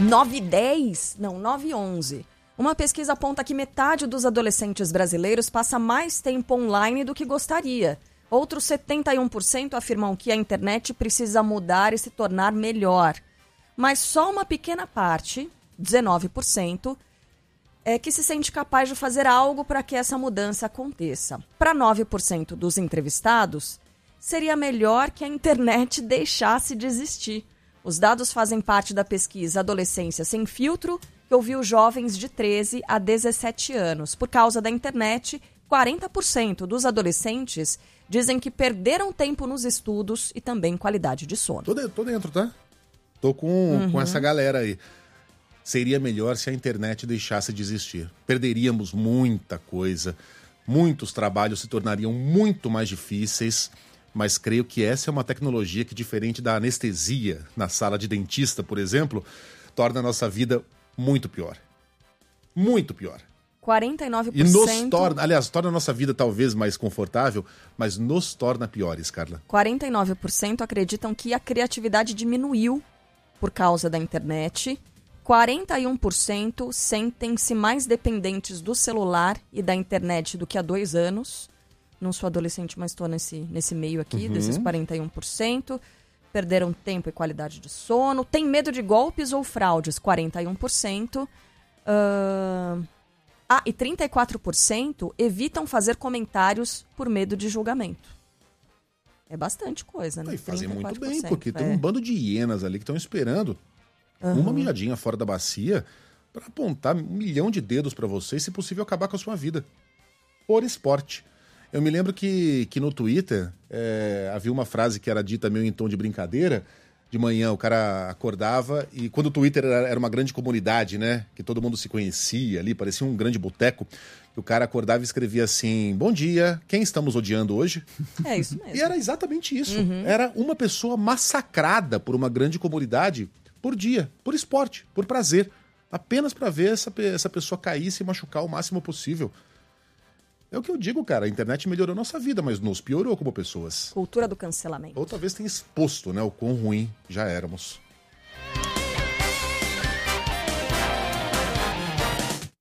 9,10? Não, 9,11. Uma pesquisa aponta que metade dos adolescentes brasileiros passa mais tempo online do que gostaria. Outros 71% afirmam que a internet precisa mudar e se tornar melhor. Mas só uma pequena parte, 19%, é que se sente capaz de fazer algo para que essa mudança aconteça. Para 9% dos entrevistados, seria melhor que a internet deixasse de existir. Os dados fazem parte da pesquisa Adolescência Sem Filtro, que ouviu jovens de 13 a 17 anos. Por causa da internet, 40% dos adolescentes dizem que perderam tempo nos estudos e também qualidade de sono. Tô dentro, tá? Tô com essa galera aí. Seria melhor se a internet deixasse de existir. Perderíamos muita coisa, muitos trabalhos se tornariam muito mais difíceis, mas creio que essa é uma tecnologia que, diferente da anestesia na sala de dentista, por exemplo, torna a nossa vida muito pior. Muito pior. 49%... E nos torna, aliás, torna a nossa vida talvez mais confortável, mas nos torna piores, Carla. 49% acreditam que a criatividade diminuiu por causa da internet. 41% sentem-se mais dependentes do celular e da internet do que há 2 anos. Não sou adolescente, mas estou nesse meio aqui, desses 41%. Perderam tempo e qualidade de sono. Tem medo de golpes ou fraudes? 41%. E 34% evitam fazer comentários por medo de julgamento. É bastante coisa, né? E fazem muito bem, porque tem um bando de hienas ali que estão esperando uma mijadinha fora da bacia para apontar 1 milhão de dedos para você e, se possível, acabar com a sua vida. Por esporte. Eu me lembro que no Twitter havia uma frase que era dita meio em tom de brincadeira. De manhã o cara acordava e quando o Twitter era uma grande comunidade, né? Que todo mundo se conhecia ali, parecia um grande boteco. O cara acordava e escrevia assim: bom dia, quem estamos odiando hoje? É isso mesmo. E era exatamente isso. Era uma pessoa massacrada por uma grande comunidade por dia, por esporte, por prazer. Apenas para ver essa pessoa cair e se machucar o máximo possível. É o que eu digo, cara. A internet melhorou nossa vida, mas nos piorou como pessoas. Cultura do cancelamento. Ou talvez tenha exposto, né, o quão ruim já éramos.